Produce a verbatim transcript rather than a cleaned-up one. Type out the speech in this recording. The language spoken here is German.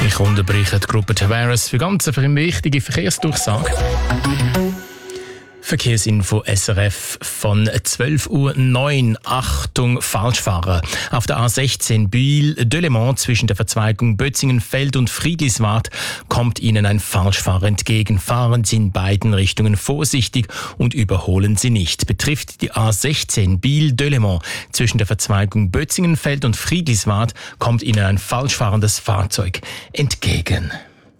Ich unterbreche die Gruppe Tavares für ganz eine wichtige Verkehrsdurchsage. Verkehrsinfo S R F von zwölf Uhr neun. Achtung, Falschfahrer. Auf der A sechzehn Bühl-Delemont zwischen der Verzweigung Bötzingenfeld und Friedliswart kommt Ihnen ein Falschfahrer entgegen. Fahren Sie in beiden Richtungen vorsichtig und überholen Sie nicht. Betrifft die A sechzehn Bühl-Delemont zwischen der Verzweigung Bötzingenfeld und Friedliswart kommt Ihnen ein falsch fahrendes Fahrzeug entgegen.